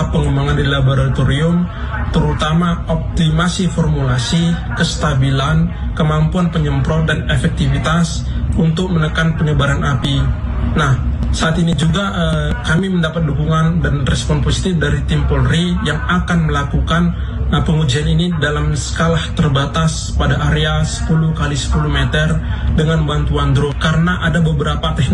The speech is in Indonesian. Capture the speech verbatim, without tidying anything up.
tahap pengembangan di laboratorium, terutama optimasi formulasi, kestabilan, kemampuan penyemprot, dan efektivitas untuk menekan penyebaran api. Nah, saat ini juga eh, kami mendapat dukungan dan respon positif dari tim Polri yang akan melakukan eh, pengujian ini dalam skala terbatas pada area sepuluh kali sepuluh meter dengan bantuan drone, karena ada beberapa teknik